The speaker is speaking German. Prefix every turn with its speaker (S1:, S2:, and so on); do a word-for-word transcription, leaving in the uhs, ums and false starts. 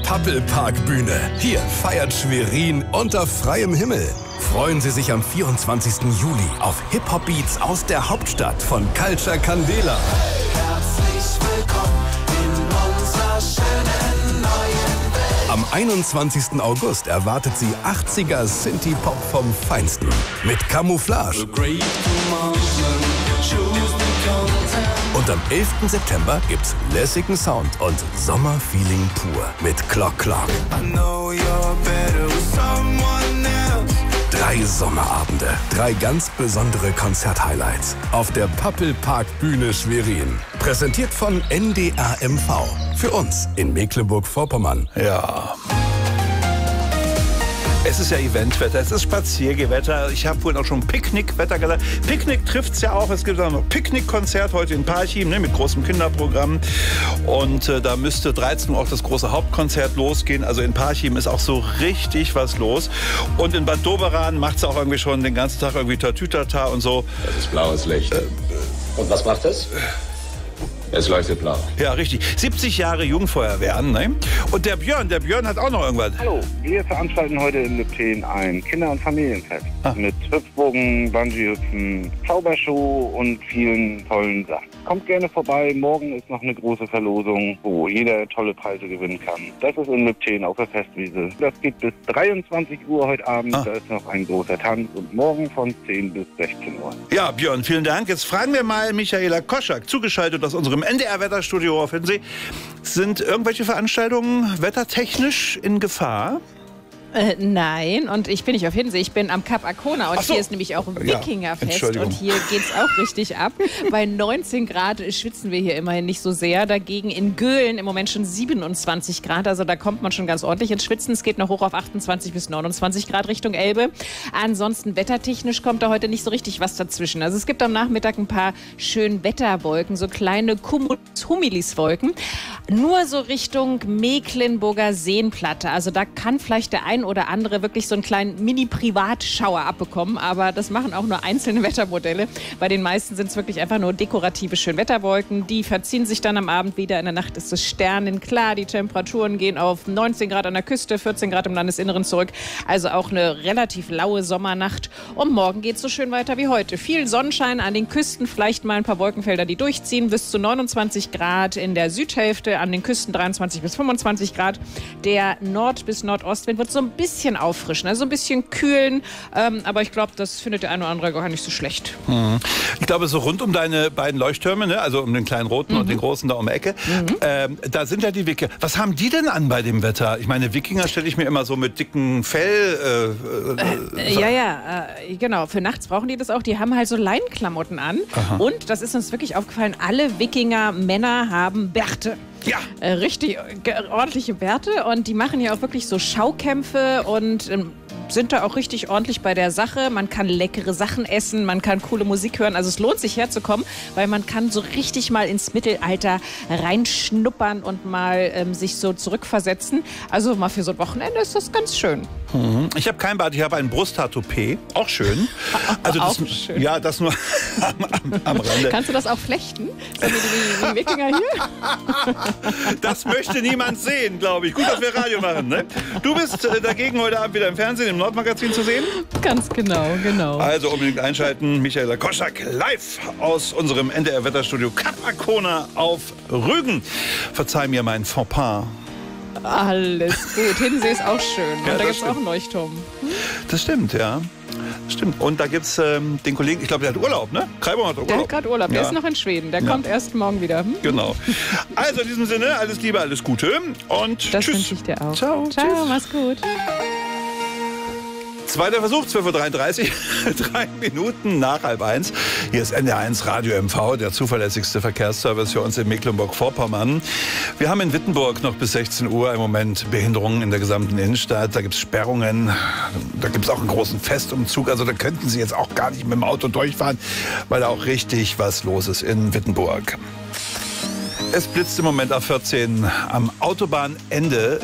S1: Pappelpark-Bühne. Hier feiert Schwerin unter freiem Himmel. Freuen Sie sich am vierundzwanzigsten Juli auf Hip-Hop-Beats aus der Hauptstadt von Culture Candela.
S2: Herzlich willkommen in unserer schönen neuen Welt.
S1: Am einundzwanzigsten August erwartet Sie achtziger Synthie-Pop vom Feinsten. Mit Camouflage. Und am elften September gibt's lässigen Sound und Sommerfeeling pur mit Clock Clock. Drei Sommerabende, drei ganz besondere Konzerthighlights auf der Pappelpark-Bühne Schwerin. Präsentiert von N D R M V. Für uns in Mecklenburg-Vorpommern.
S3: Ja. Es ist ja Eventwetter, es ist Spaziergewetter. Ich habe vorhin auch schon Picknickwetter gesagt. Picknick trifft es ja auch. Es gibt auch noch Picknickkonzert heute in Parchim, ne, mit großem Kinderprogramm. Und äh, da müsste dreizehn Uhr auch das große Hauptkonzert losgehen. Also in Parchim ist auch so richtig was los. Und in Bad Doberan macht es auch irgendwie schon den ganzen Tag irgendwie Tatütata und so.
S4: Das ist blaues Licht. Äh, und was macht es? Es leuchtet blau.
S3: Ja, richtig. siebzig Jahre Jugendfeuerwehr an, ne? Und der Björn, der Björn hat auch noch irgendwas.
S5: Hallo, wir veranstalten heute in Lübten ein Kinder- und Familienfest.
S3: Ah.
S5: Mit Hüpfbogen, Bungee-Hüpfen, Zaubershow und vielen tollen Sachen. Kommt gerne vorbei, morgen ist noch eine große Verlosung, wo jeder tolle Preise gewinnen kann. Das ist in Lübten auf der Festwiese. Das geht bis dreiundzwanzig Uhr heute Abend, ah. Da ist noch ein großer Tanz und morgen von zehn bis sechzehn Uhr.
S3: Ja, Björn, vielen Dank. Jetzt fragen wir mal Michaela Koschak, zugeschaltet aus unserem N D R-Wetterstudio auf Hinsee. Sind irgendwelche Veranstaltungen wettertechnisch in Gefahr?
S6: Äh, nein, und ich bin nicht auf Hinsee, ich bin am Kap Arkona und
S3: Ach so.
S6: Hier ist nämlich auch ein Wikingerfest
S3: Ja,
S6: und hier geht's auch richtig ab. Bei neunzehn Grad schwitzen wir hier immerhin nicht so sehr, dagegen in Göhlen im Moment schon siebenundzwanzig Grad, also da kommt man schon ganz ordentlich ins Schwitzen. Es geht noch hoch auf achtundzwanzig bis neunundzwanzig Grad Richtung Elbe. Ansonsten wettertechnisch kommt da heute nicht so richtig was dazwischen. Also es gibt am Nachmittag ein paar schönen Wetterwolken, so kleine Cumulus-Humilis-Wolken, nur so Richtung Mecklenburger Seenplatte. Also da kann vielleicht der ein oder andere wirklich so einen kleinen Mini-Privatschauer abbekommen, aber das machen auch nur einzelne Wettermodelle. Bei den meisten sind es wirklich einfach nur dekorative Schönwetterwolken. Die verziehen sich dann am Abend wieder. In der Nacht ist es sternenklar. Die Temperaturen gehen auf neunzehn Grad an der Küste, vierzehn Grad im Landesinneren zurück. Also auch eine relativ laue Sommernacht. Und morgen geht es so schön weiter wie heute. Viel Sonnenschein an den Küsten, vielleicht mal ein paar Wolkenfelder, die durchziehen. Bis zu neunundzwanzig Grad in der Südhälfte, an den Küsten dreiundzwanzig bis fünfundzwanzig Grad. Der Nord- bis Nordostwind wird so ein bisschen auffrischen, also ein bisschen kühlen, ähm, aber ich glaube, das findet der eine oder andere gar nicht so schlecht.
S3: Mhm. Ich glaube, so rund um deine beiden Leuchttürme, ne? Also um den kleinen roten mhm. und den großen da um die Ecke, mhm. ähm, da sind ja die Wikinger. Was haben die denn an bei dem Wetter? Ich meine, Wikinger stelle ich mir immer so mit dicken Fell... Äh,
S6: äh, äh, ja, ja, äh, genau. Für nachts brauchen die das auch. Die haben halt so Leinklamotten an. Aha. Und, das ist uns wirklich aufgefallen, alle Wikinger-Männer haben Bärte.
S3: Ja.
S6: Äh, richtig äh, ordentliche Bärte und die machen ja auch wirklich so Schaukämpfe und ähm, sind da auch richtig ordentlich bei der Sache. Man kann leckere Sachen essen, man kann coole Musik hören. Also es lohnt sich herzukommen, weil man kann so richtig mal ins Mittelalter reinschnuppern und mal ähm, sich so zurückversetzen. Also mal für so ein Wochenende ist das ganz schön.
S3: Mhm. Ich habe kein Bart, ich habe ein Brusthaar-Toupet. Auch schön. Also das,
S6: auch schön.
S3: Ja, das nur am, am, am Rande.
S6: Kannst du das auch flechten? So wie die, die Wikinger hier?
S3: Das möchte niemand sehen, glaube ich. Gut, dass wir Radio machen, ne? Du bist äh, dagegen heute Abend wieder im Fernsehen, im Nordmagazin zu sehen?
S6: Ganz genau, genau.
S3: Also unbedingt einschalten. Michaela Koschak live aus unserem N D R-Wetterstudio Kap Arkona auf Rügen. Verzeih mir mein Fauxpas.
S6: Alles gut. Hinsee ist auch schön. Und
S3: Ja,
S6: da
S3: das
S6: gibt es auch
S3: stimmt.
S6: einen Leuchtturm.
S3: Das stimmt, ja. Stimmt. Und da gibt es ähm, den Kollegen, ich glaube, der hat Urlaub, ne? Kreibaum hat Urlaub.
S6: Der hat gerade Urlaub. Der
S3: Ja.
S6: ist noch in Schweden. Der
S3: Ja.
S6: kommt erst morgen wieder. Hm?
S3: Genau. Also in diesem Sinne, alles Liebe, alles Gute und
S6: Das
S3: tschüss.
S6: wünsche ich dir auch.
S3: Ciao.
S6: Ciao,
S3: Tschüss.
S6: mach's gut.
S3: Zweiter Versuch, zwölf Uhr dreiunddreißig, drei Minuten nach halb eins. Hier ist N D R eins Radio M V, der zuverlässigste Verkehrsservice für uns in Mecklenburg-Vorpommern. Wir haben in Wittenburg noch bis sechzehn Uhr im Moment Behinderungen in der gesamten Innenstadt. Da gibt es Sperrungen, da gibt es auch einen großen Festumzug. Also da könnten Sie jetzt auch gar nicht mit dem Auto durchfahren, weil da auch richtig was los ist in Wittenburg. Es blitzt im Moment auf vierzehn am Autobahnende.